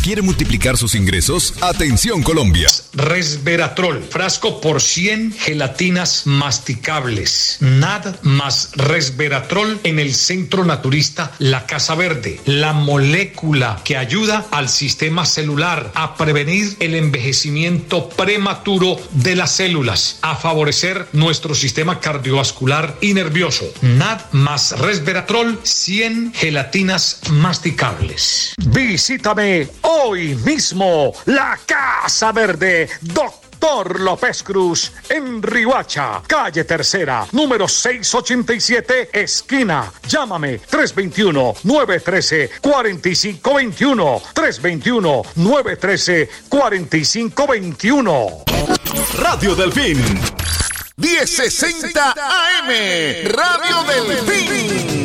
¿Quiere multiplicar sus ingresos? Atención Colombia. Resveratrol, frasco por 100 gelatinas masticables. Nada más resveratrol en el Centro Naturista La Casa Verde. La molécula que ayuda al sistema celular a prevenir el envejecimiento prematuro de las células, a favorecer nuestro sistema cardiovascular y nervioso. Nada más resveratrol, 100 gelatinas masticables. Visítame hoy mismo, La Casa Verde, Doctor López Cruz, en Riohacha, calle Tercera, número 687, esquina. Llámame 321-913-4521. 321-913-4521. Radio Delfín 1060 AM. Radio Delfín.